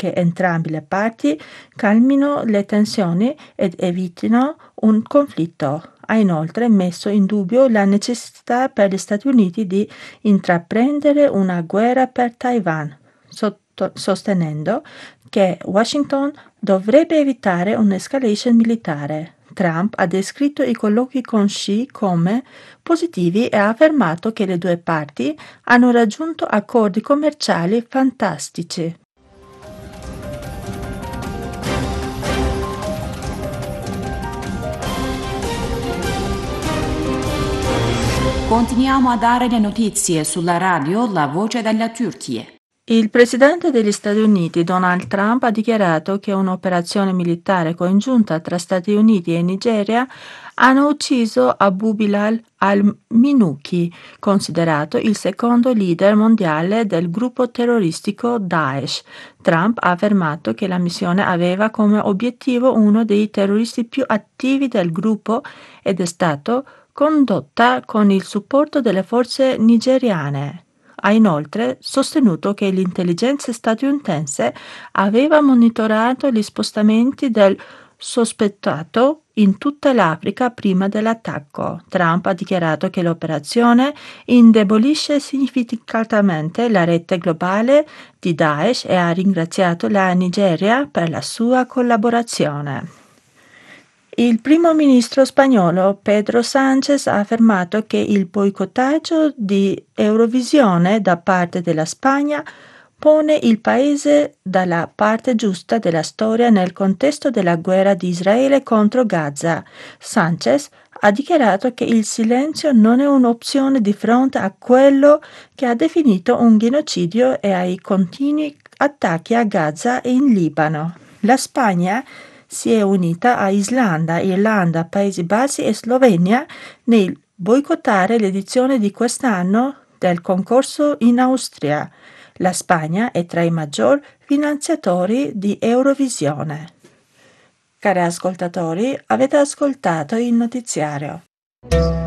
che entrambe le parti calmino le tensioni ed evitino un conflitto. Ha inoltre messo in dubbio la necessità per gli Stati Uniti di intraprendere una guerra per Taiwan, sostenendo che Washington dovrebbe evitare un'escalation militare. Trump ha descritto i colloqui con Xi come positivi e ha affermato che le due parti hanno raggiunto accordi commerciali fantastici. Continuiamo a dare le notizie sulla radio La Voce della Turchia. Il presidente degli Stati Uniti, Donald Trump, ha dichiarato che un'operazione militare congiunta tra Stati Uniti e Nigeria hanno ucciso Abu Bilal al-Minuki, considerato il secondo leader mondiale del gruppo terroristico Daesh. Trump ha affermato che la missione aveva come obiettivo uno dei terroristi più attivi del gruppo ed è stata condotta con il supporto delle forze nigeriane. Ha inoltre sostenuto che l'intelligenza statunitense aveva monitorato gli spostamenti del sospettato in tutta l'Africa prima dell'attacco. Trump ha dichiarato che l'operazione indebolisce significativamente la rete globale di Daesh e ha ringraziato la Nigeria per la sua collaborazione. Il primo ministro spagnolo Pedro Sánchez ha affermato che il boicottaggio di Eurovisione da parte della Spagna pone il paese dalla parte giusta della storia nel contesto della guerra di Israele contro Gaza. Sánchez ha dichiarato che il silenzio non è un'opzione di fronte a quello che ha definito un genocidio e ai continui attacchi a Gaza e in Libano. La Spagna si è unita a Islanda, Irlanda, Paesi Bassi e Slovenia nel boicottare l'edizione di quest'anno del concorso in Austria. La Spagna è tra i maggiori finanziatori di Eurovisione. Cari ascoltatori, avete ascoltato il notiziario.